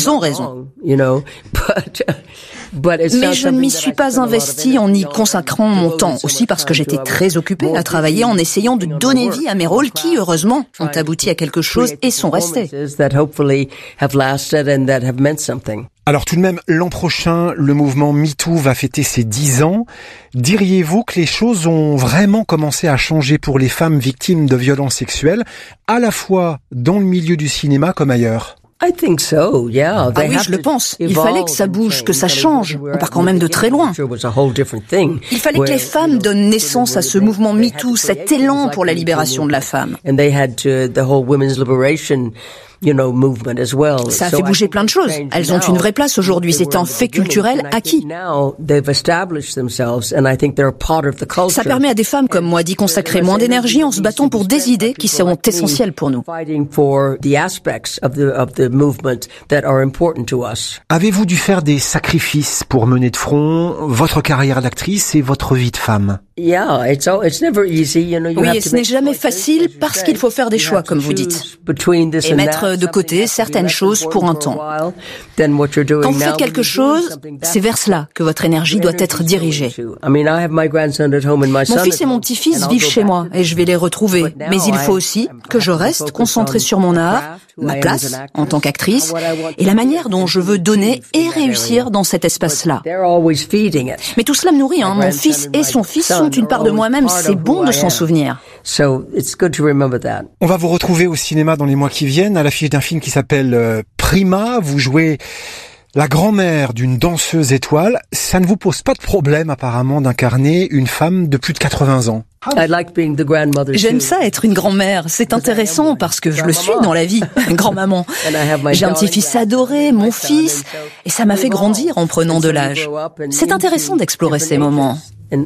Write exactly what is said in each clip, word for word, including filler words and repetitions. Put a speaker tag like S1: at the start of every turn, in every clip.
S1: Elles ont raison. Mais je ne m'y suis pas investie en y consacrant mon temps, aussi parce que j'étais très occupée à travailler en essayant de donner vie à mes rôles qui, heureusement, ont abouti à quelque chose et sont restés.
S2: Alors tout de même, l'an prochain, le mouvement MeToo va fêter ses dix ans. Diriez-vous que les choses ont vraiment commencé à changer pour les femmes victimes de violences sexuelles, à la fois dans le milieu du cinéma comme ailleurs ?
S1: Ah oui, je le pense. Il fallait que ça bouge, que ça change. On part quand même de très loin. Il fallait que les femmes donnent naissance à ce mouvement MeToo, cet élan pour la libération de la femme. Ça a fait bouger plein de choses. Elles ont une vraie place aujourd'hui. C'est un fait culturel acquis. Ça permet à des femmes comme moi d'y consacrer moins d'énergie en se battant pour des idées qui seront essentielles pour nous.
S2: Avez-vous dû faire des sacrifices pour mener de front votre carrière d'actrice et votre vie de femme ?
S1: Oui, et ce n'est jamais facile parce qu'il faut faire des choix, comme vous dites, et mettre de côté certaines choses pour un temps. Quand vous faites quelque chose, c'est vers cela que votre énergie doit être dirigée. Mon fils et mon petit-fils vivent chez moi et je vais les retrouver. Mais il faut aussi que je reste concentrée sur mon art, ma place en tant qu'actrice et la manière dont je veux donner et réussir dans cet espace-là. Mais tout cela me nourrit, hein. Mon fils et son fils sont une part de moi-même, c'est bon de s'en souvenir.
S2: On va vous retrouver au cinéma dans les mois qui viennent à l'affiche d'un film qui s'appelle euh, Prima. Vous jouez la grand-mère d'une danseuse étoile. Ça ne vous pose pas de problème apparemment d'incarner une femme de plus de quatre-vingts ans?
S1: J'aime ça, être une grand-mère. C'est intéressant parce que je le suis dans la vie, grand-maman. J'ai un petit-fils adoré, mon fils, et ça m'a fait grandir en prenant de l'âge. C'est intéressant d'explorer ces moments.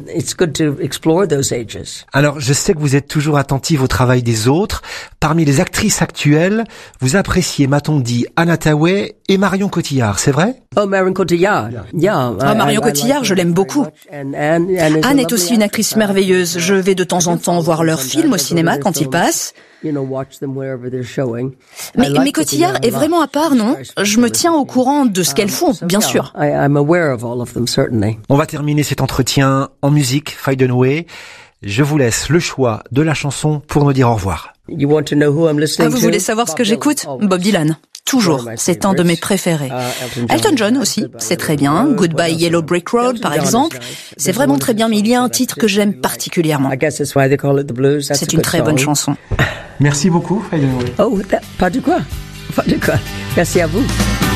S2: Alors, je sais que vous êtes toujours attentive au travail des autres. Parmi les actrices actuelles, vous appréciez, m'a-t-on dit, Anna Thaoué et Marion Cotillard, c'est vrai?
S1: Oh, Marion Cotillard. Yeah. Oh, Marion Cotillard, je l'aime beaucoup. Anne est aussi une actrice merveilleuse. Je vais de temps en temps voir leurs films au cinéma quand ils passent. Mais, mais Cotillard est vraiment à part, non? Je me tiens au courant de ce qu'elles font, bien sûr.
S2: On va terminer cet entretien en musique, Fade Away. Je vous laisse le choix de la chanson pour nous dire au revoir.
S1: Ah, vous voulez savoir ce que j'écoute? Bob Dylan. Toujours, c'est un de mes préférés. Elton John aussi, c'est très bien. Goodbye Yellow Brick Road, par exemple. C'est vraiment très bien, mais il y a un titre que j'aime particulièrement. C'est une très bonne chanson.
S2: Merci beaucoup, Fade Away.
S1: Oh, pas de quoi. Pas de quoi. Merci à vous.